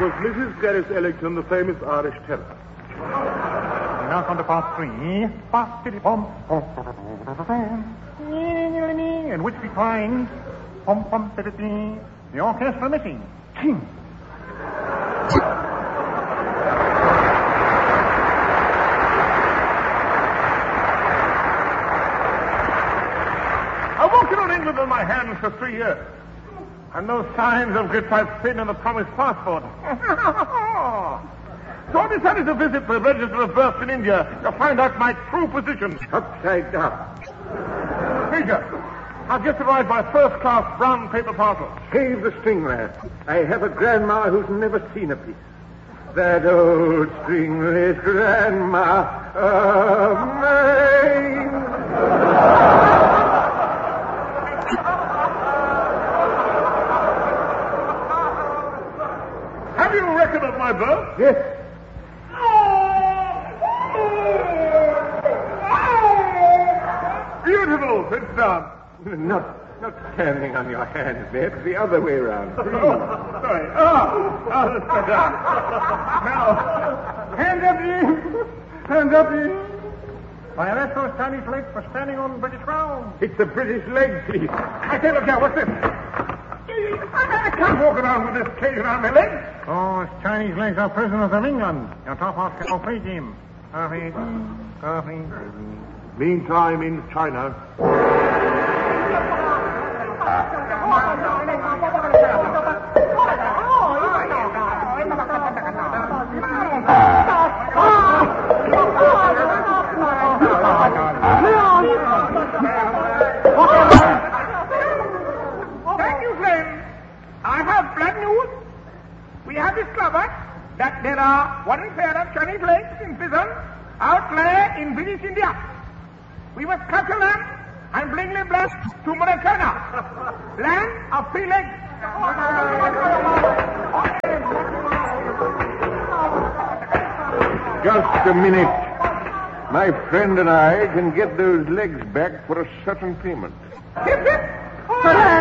was Mrs. Gladys Ellington, the famous Irish tenor. We now come to part 3. In which we find the orchestra missing. I walked around England on my hands for 3 years. And no signs of Gittide's pin in the promised passport. So I decided to visit the register of birth in India to find out my true position. Upside down. Major, I've just arrived by first-class brown paper parcel. Save the string, lad. I have a grandma who's never seen a piece. That old stringless grandma of mine. Have you a record of my birth? Yes. Beautiful. Sit down. Not standing on your hands, Ned. The other way around. Sorry. Let's sit down. Now, hands up, you. Hands up, you. I arrest those Chinese legs for standing on British ground. It's a British leg piece. I say, look here, what's this? I can't walk around with this cage around my legs. Oh, it's Chinese legs are prisoners of England. Your top half can free team. Meantime, in China. Thank you, friend. I have glad news. We have discovered that there are one pair of Chinese legs in prison outlay in British India. We must capture them and bring them back to Mauritania, land of 3 legs. Just a minute. My friend and I can get those legs back for a certain payment. Hip, hip. Hooray!